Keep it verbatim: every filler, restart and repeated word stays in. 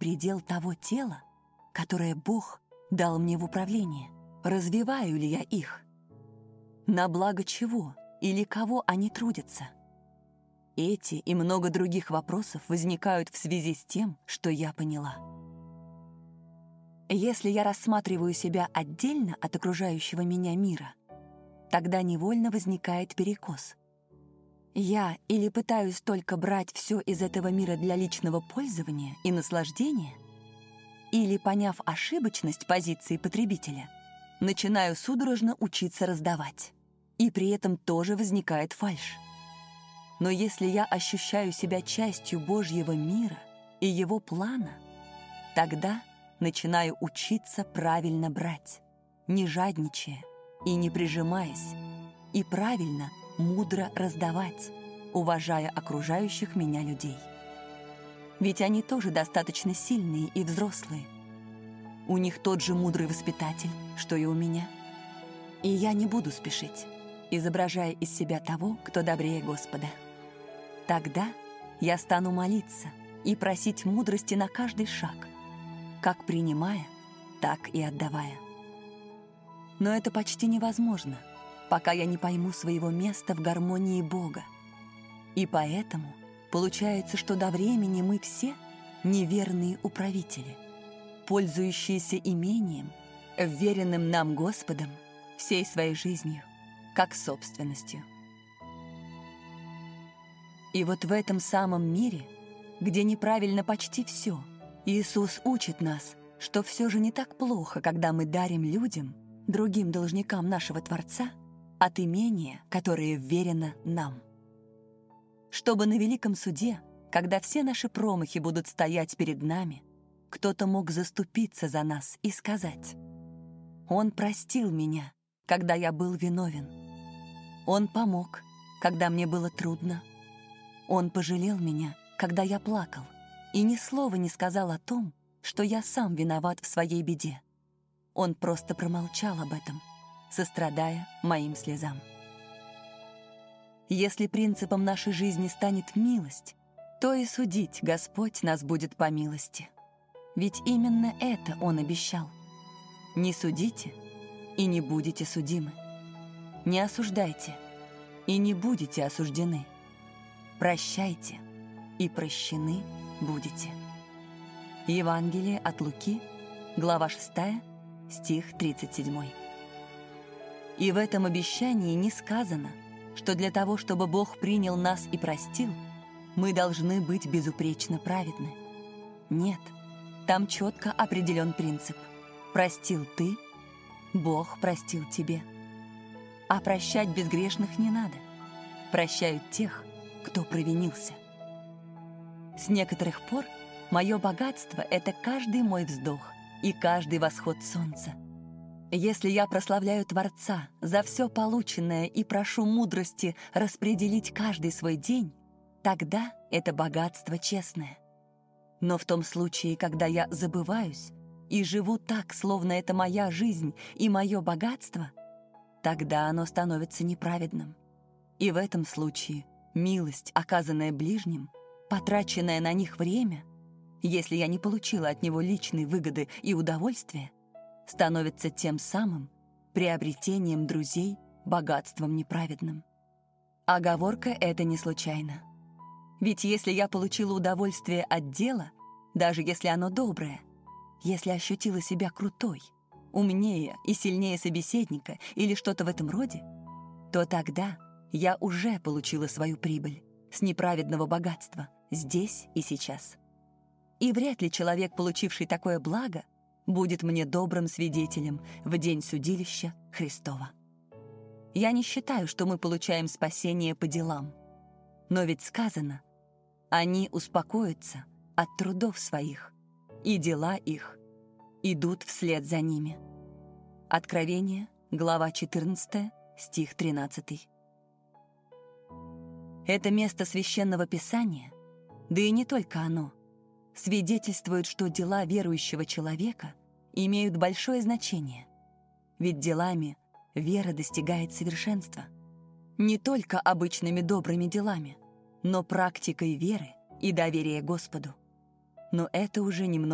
предел того тела, которое Бог дал мне в управление? Развиваю ли я их? На благо чего или кого они трудятся? Эти и много других вопросов возникают в связи с тем, что я поняла. Если я рассматриваю себя отдельно от окружающего меня мира, тогда невольно возникает перекос. Я или пытаюсь только брать все из этого мира для личного пользования и наслаждения, или, поняв ошибочность позиции потребителя, начинаю судорожно учиться раздавать. И при этом тоже возникает фальшь. Но если я ощущаю себя частью Божьего мира и Его плана, тогда начинаю учиться правильно брать, не жадничая и не прижимаясь, и правильно, мудро раздавать, уважая окружающих меня людей. Ведь они тоже достаточно сильные и взрослые. У них тот же мудрый воспитатель, что и у меня. И я не буду спешить, изображая из себя того, кто добрее Господа. Тогда я стану молиться и просить мудрости на каждый шаг, как принимая, так и отдавая. Но это почти невозможно, пока я не пойму своего места в гармонии Бога. И поэтому получается, что до времени мы все неверные управители, пользующиеся имением, вверенным нам Господом всей своей жизнью, как собственностью. И вот в этом самом мире, где неправильно почти все, Иисус учит нас, что все же не так плохо, когда мы дарим людям, другим должникам нашего Творца, от имения, которое вверено нам. Чтобы на великом суде, когда все наши промахи будут стоять перед нами, кто-то мог заступиться за нас и сказать: «Он простил меня, когда я был виновен. Он помог, когда мне было трудно. Он пожалел меня, когда я плакал, и ни слова не сказал о том, что я сам виноват в своей беде. Он просто промолчал об этом, сострадая моим слезам». Если принципом нашей жизни станет милость, то и судить Господь нас будет по милости. Ведь именно это Он обещал. Не судите, и не будете судимы. Не осуждайте, и не будете осуждены. Прощайте, и прощены будете. Евангелие от Луки, глава шестая, стих тридцать семь. И в этом обещании не сказано, что для того, чтобы Бог принял нас и простил, мы должны быть безупречно праведны. Нет, там четко определен принцип. Простил ты, Бог простил тебе. А прощать безгрешных не надо. Прощают тех, кто провинился. С некоторых пор мое богатство — это каждый мой вздох и каждый восход солнца. Если я прославляю Творца за все полученное и прошу мудрости распределить каждый свой день, тогда это богатство честное. Но в том случае, когда я забываюсь и живу так, словно это моя жизнь и мое богатство, тогда оно становится неправедным. И в этом случае милость, оказанная ближним, потраченное на них время, если я не получила от него личной выгоды и удовольствия, становится тем самым приобретением друзей богатством неправедным. Оговорка эта не случайна. Ведь если я получила удовольствие от дела, даже если оно доброе, если ощутила себя крутой, умнее и сильнее собеседника или что-то в этом роде, то тогда я уже получила свою прибыль с неправедного богатства здесь и сейчас. И вряд ли человек, получивший такое благо, будет мне добрым свидетелем в день судилища Христова. Я не считаю, что мы получаем спасение по делам. Но ведь сказано: они успокоятся от трудов своих, и дела их идут вслед за ними. Откровение, глава четырнадцатая, стих тринадцатый. Это место Священного Писания, да и не только оно, свидетельствует, что дела верующего человека имеют большое значение. Ведь делами вера достигает совершенства. Не только обычными добрыми делами, но практикой веры и доверия Господу. Но это уже немного